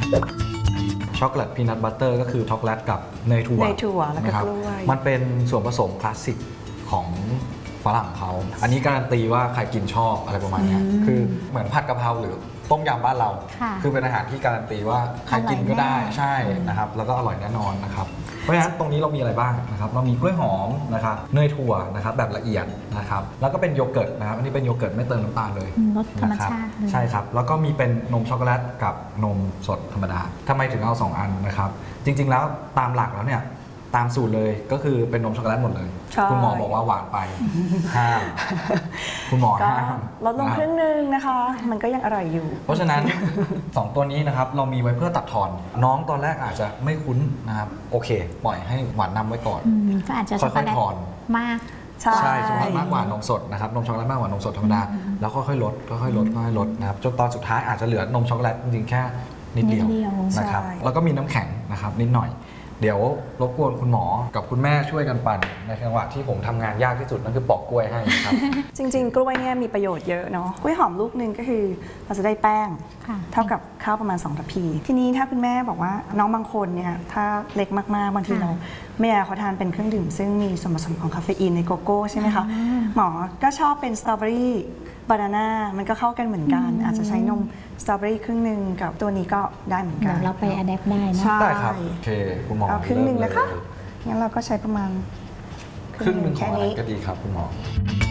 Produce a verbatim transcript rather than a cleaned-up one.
ช็อกโกแลตพีนัทบัตเตอร์ก็คือช็อกโกแลตกับเนยถั่วเนยถั่วแล้วก็นะครับกล้วยมันเป็นส่วนผสมคลาสสิกของฝรั่งเขาอันนี้การันตีว่าใครกินชอบอะไรประมาณนี้คือเหมือนผัดกะเพราหรือต้มยำบ้านเรา คือเป็นอาหารที่การันตีว่าใครกินก็ได้ใช่นะครับแล้วก็อร่อยแน่นอนนะครับเพราะฉะนั้นตรงนี้เรามีอะไรบ้างนะครับเรามีกล้วยหอมนะครับเนยถั่วนะครับแบบละเอียดนะครับแล้วก็เป็นโยเกิร์ตนะครับอันนี้เป็นโยเกิร์ตไม่เติมน้ำตาลเลยรสธรรมชาติใช่ครับแล้วก็มีเป็นนมช็อกโกแลตกับนมสดธรรมดาทำไมถึงเอาสองอันนะครับจริงๆแล้วตามหลักแล้วเนี่ยตามสูตรเลยก็คือเป็นนมช็อกโกแลตหมดเลยคุณหมอบอกว่าหวานไปห้ามคุณหมอห้ามลดลงครึ่งนึงนะคะ มันก็ยังอร่อยอยู่เพราะฉะนั้น สองตัวนี้นะครับเรามีไว้เพื่อตัดทอนน้องตอนแรกอาจจะไม่คุ้นนะครับโอเค ปล่อยให้หวานนำไว้ก่อนก็อาจจะช็อกโกค่อยแลตๆทอนมากใช่ใช่ช็อกโกแลตมากกว่านมสดนะครับนมช็อกโกแลตมากกว่านมสดธรรมดาแล้วค่อยๆลดค่อยๆลดค่อยๆลดนะครับจนตอนสุดท้ายอาจจะเหลือนมช็อกโกแลตจริงๆแค่นิดเดียวนิดเดียวนะครับใช่แล้วก็มีน้ำแข็งนะครับนิดหน่อยเดี๋ยวรบกวนคุณหมอกับคุณแม่ช่วยกันปั่นในจังหวะที่ผมทำงานยากที่สุดนั่นคือปอกกล้วยให้ครับจริงๆ กล้วยเนี่ยมีประโยชน์เยอะเนาะกล้วยหอมลูกหนึ่งก็คือเราจะได้แป้งค่ะเท่ากับข้าวประมาณสองทัพพีทีนี้ถ้าคุณแม่บอกว่าน้องบางคนเนี่ยถ้าเล็กมากๆบางทีเราไม่อยากเขาทานเป็นเครื่องดื่มซึ่งมีส่วนผสมของคาเฟอีนในโกโก้ใช่ไหมคะหมอก็ชอบเป็นสตรอเบอรี่บานาน่ามันก็เข้ากันเหมือนกัน อาจจะใช้นมสตรอเบอรี่ครึ่งหนึ่งกับตัวนี้ก็ได้เหมือนกัเดี๋ยนวเราไปอัดแอปได้นะใช่ได้ครับโอเคคุณหมอเอาครึ่งหนึ่งเริ่มนะคะเลยงั้นเราก็ใช้ประมาณครึ่งหนึ่งของแค่อะไรนี้ก็ดีครับคุณหมอ